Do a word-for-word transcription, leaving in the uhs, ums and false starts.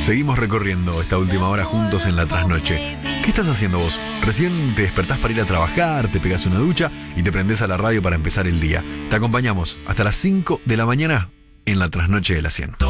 Seguimos recorriendo esta última hora juntos en la trasnoche. ¿Qué estás haciendo vos? Recién te despertás para ir a trabajar, te pegás una ducha y te prendés a la radio para empezar el día. Te acompañamos hasta las cinco de la mañana en la trasnoche de la cien.